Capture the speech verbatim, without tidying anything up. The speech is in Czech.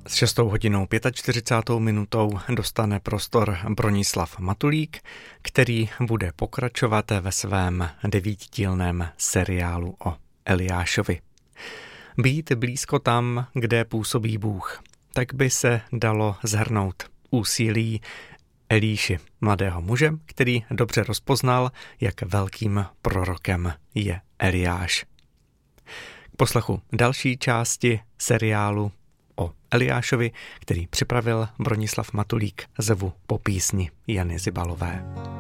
S šestou hodinou čtyřicátou pětou minutou dostane prostor Bronislav Matulík, který bude pokračovat ve svém devítitílném seriálu o Eliášovi. Být blízko tam, kde působí Bůh, tak by se dalo shrnout úsilí Elíši, mladého muže, který dobře rozpoznal, jak velkým prorokem je Eliáš. K poslechu další části seriálu o Eliášovi, který připravil Bronislav Matulík, zvu po písni Jany Zibalové.